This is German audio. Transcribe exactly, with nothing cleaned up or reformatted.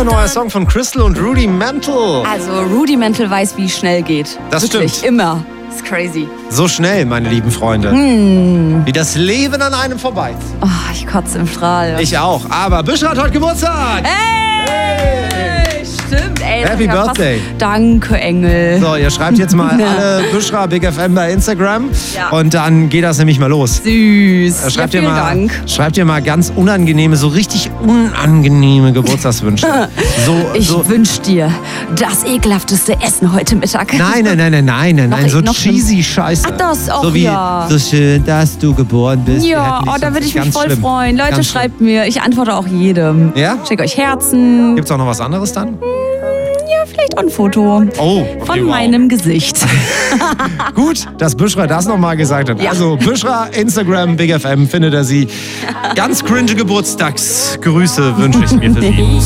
neuer Song von Crystal und Rudimental. Also Rudimental weiß, wie schnell geht. Das Wirklich, stimmt. immer. Das ist crazy. So schnell, meine lieben Freunde. Hm. Wie das Leben an einem vorbei. Oh, ich kotze im Strahl. Ich auch. Aber Büschra hat heute Geburtstag. Hey! Stimmt, ey. das Happy hab ich ja fast- Birthday. Danke, Engel. So, ihr schreibt jetzt mal alle Büschra Big F M bei Instagram. Ja. Und dann geht das nämlich mal los. Süß. Schreibt, ja, ihr vielen mal, Dank. schreibt ihr mal ganz unangenehme, so richtig unangenehme Geburtstagswünsche. So, Ich so, wünsch dir das ekelhafteste Essen heute Mittag. nein, nein, nein, nein, nein, nein, Noch- nein, so noch schlimm. cheesy Scheiße. Ach, das auch, So wie, ja. so schön, dass du geboren bist. Wir Ja, hätten dich oh, da sonst würde ich mich ganz voll schlimm. freuen. Leute, Ganz schlimm. schreibt mir. Ich antworte auch jedem. Ja? Schickt euch Herzen. Gibt's auch noch was anderes dann? Ja, vielleicht auch ein Foto. Oh, okay, Von wow. meinem Gesicht. Gut, dass Büschra das nochmal gesagt hat. Ja. Also Büschra, Instagram, Big F M, findet er sie. Ganz cringe Geburtstagsgrüße wünsche ich mir für sie.